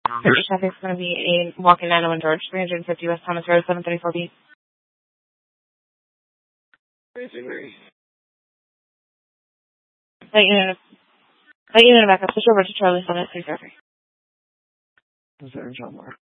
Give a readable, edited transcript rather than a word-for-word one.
Traffic is going to be a walk-in 901 George, 350 West Thomas Road, 734B. Light unit back up. Switch over to Charlie 7333. Is there a John Moore?